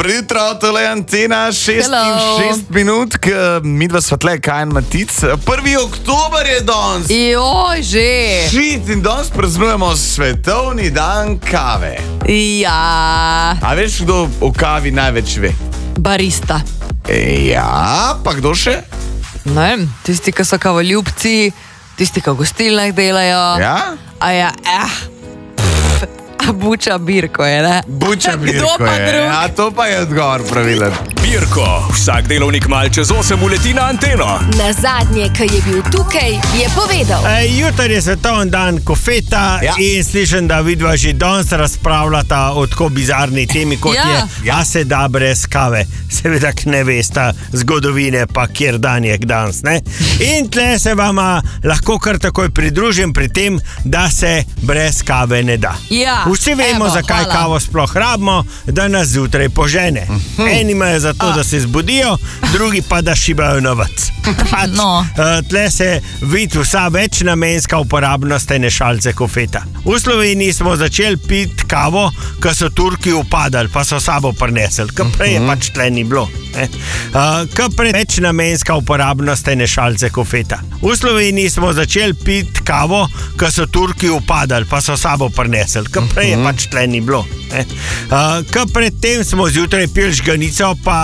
Dobro jutro, tole je Antena, 6 minut, mi dva sva tle, Kaj in Matic. 1. oktober je danes. Joj, že. Šit in danes praznujemo svetovni dan kave. Ja. A veš, kdo o kavi največ ve? Barista. Ja, pa kdo še? Ne vem, tisti, ki so kavoljubci, tisti, ki v gostilnah delajo. Ja? A ja, Buča Birko je, ne? Buča Kdo Birko pa je. drug? Ja, to pa je odgovor pravilen. Birko, vsak delovnik mal čez 8 uleti na anteno. Na zadnje, ki je bil tukaj, je povedal. Jutri je svetovni dan kofeta in slišim, da vidva že danes razpravljata o tako bizarni temi, kot je se da brez kave. Seveda, ne veste zgodovine, pa kjer dan je danes. Ne? In tle se vama lahko kar takoj pridružim pri tem, da se brez kave ne da. Ja, vsi vemo, zakaj hvala. kavo sploh rabimo, da nas zjutraj požene. Eni imajo zato, da se zbudijo, drugi pa da šibajo na vrc. Tle se vidi vsa večnamenska uporabnost ene šalice kofeta. V Sloveniji smo začeli piti kavo, ko so Turki upadali, pa so sabo prinesli, ker prej je pač tle ni bilo. Večnamenska uporabnost ene šalice kofeta. V Sloveniji smo začeli piti kavo, ko so Turki upadali, pa so sabo prinesli, ker prej je pač tle ni bilo. Predtem smo zjutraj pili žganico, pa